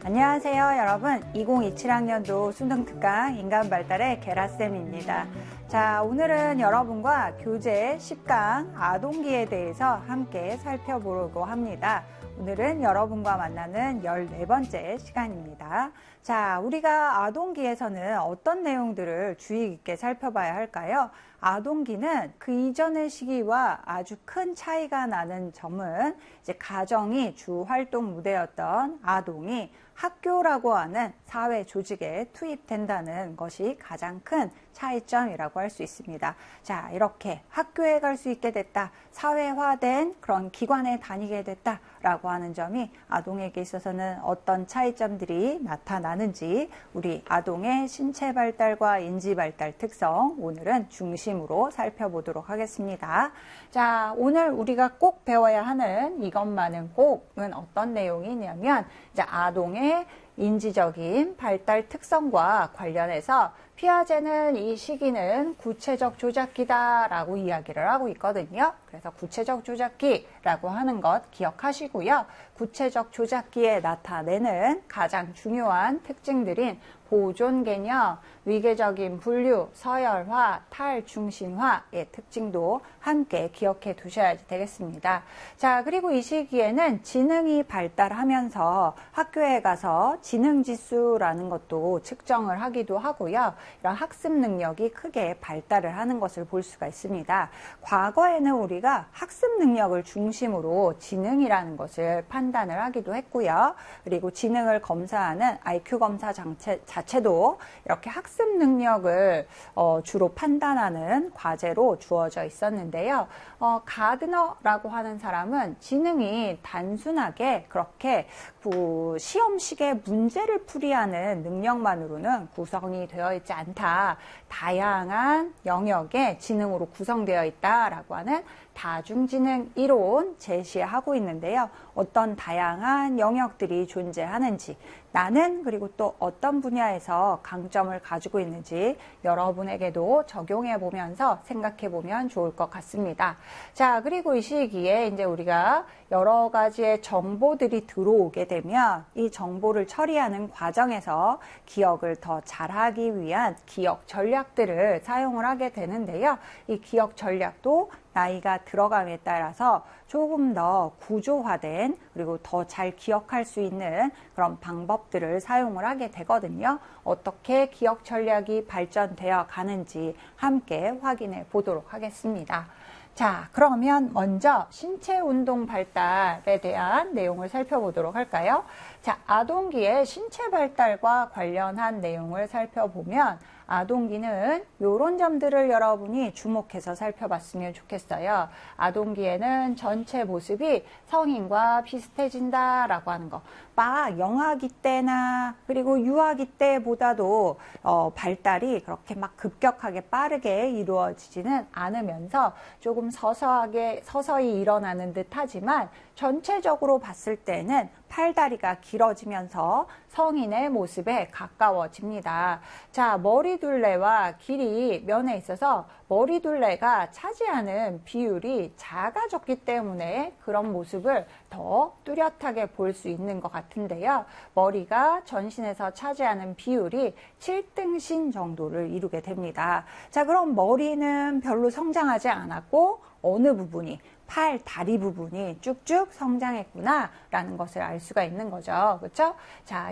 안녕하세요 여러분. 2027학년도 수능특강 인간발달의 게라쌤입니다. 자, 오늘은 여러분과 교재 10강 아동기에 대해서 함께 살펴보려고 합니다. 오늘은 여러분과 만나는 14번째 시간입니다. 자, 우리가 아동기에서는 어떤 내용들을 주의 깊게 살펴봐야 할까요? 아동기는 그 이전의 시기와 아주 큰 차이가 나는 점은 이제 가정이 주 활동 무대였던 아동이 학교라고 하는 사회 조직에 투입된다는 것이 가장 큰 차이점이라고 할 수 있습니다. 자, 이렇게 학교에 갈 수 있게 됐다, 사회화된 그런 기관에 다니게 됐다라고 하는 점이 아동에게 있어서는 어떤 차이점들이 나타나는지 우리 아동의 신체 발달과 인지 발달 특성 오늘은 중심으로 살펴보도록 하겠습니다. 자, 오늘 우리가 꼭 배워야 하는 이것만은 꼭은 어떤 내용이냐면 이제 아동의 인지적인 발달 특성과 관련해서 피아제는 이 시기는 구체적 조작기다라고 이야기를 하고 있거든요. 그래서 구체적 조작기라고 하는 것 기억하시고요. 구체적 조작기에 나타내는 가장 중요한 특징들인 보존 개념, 위계적인 분류, 서열화, 탈중심화의 특징도 함께 기억해 두셔야 되겠습니다. 자, 그리고 이 시기에는 지능이 발달하면서 학교에 가서 지능지수라는 것도 측정을 하기도 하고요. 이런 학습 능력이 크게 발달을 하는 것을 볼 수가 있습니다. 과거에는 우리가 학습 능력을 중심으로 지능이라는 것을 판단을 하기도 했고요. 그리고 지능을 검사하는 IQ 검사 자체도 이렇게 학습 능력을 주로 판단하는 과제로 주어져 있었는데요. 가드너라고 하는 사람은 지능이 단순하게 그렇게 시험식의 문제를 풀이하는 능력만으로는 구성이 되어 있지 않다. 다양한 영역의 지능으로 구성되어 있다라고 하는 다중지능 이론 제시하고 있는데요. 어떤 다양한 영역들이 존재하는지, 나는 그리고 또 어떤 분야에서 강점을 가지고 있는지 여러분에게도 적용해 보면서 생각해 보면 좋을 것 같습니다. 자, 그리고 이 시기에 이제 우리가 여러 가지의 정보들이 들어오게 되면 이 정보를 처리하는 과정에서 기억을 더 잘하기 위한 기억 전략들을 사용을 하게 되는데요. 이 기억 전략도 나이가 들어감에 따라서 조금 더 구조화된 그리고 더 잘 기억할 수 있는 그런 방법들을 사용을 하게 되거든요. 어떻게 기억 전략이 발전되어 가는지 함께 확인해 보도록 하겠습니다. 자, 그러면 먼저 신체 운동 발달에 대한 내용을 살펴보도록 할까요? 자, 아동기의 신체 발달과 관련한 내용을 살펴보면 아동기는 이런 점들을 여러분이 주목해서 살펴봤으면 좋겠어요. 아동기에는 전체 모습이 성인과 비슷해진다라고 하는 거. 막 영아기 때나 그리고 유아기 때보다도 발달이 그렇게 막 급격하게 빠르게 이루어지지는 않으면서 조금 서서히 일어나는 듯 하지만 전체적으로 봤을 때는 팔다리가 길어지면서 성인의 모습에 가까워집니다. 자, 머리둘레와 길이 면에 있어서 머리둘레가 차지하는 비율이 작아졌기 때문에 그런 모습을 더 뚜렷하게 볼 수 있는 것 같은데요. 머리가 전신에서 차지하는 비율이 7등신 정도를 이루게 됩니다. 자, 그럼 머리는 별로 성장하지 않았고 어느 부분이 팔, 다리 부분이 쭉쭉 성장했구나 라는 것을 알 수가 있는 거죠. 그렇죠? 자,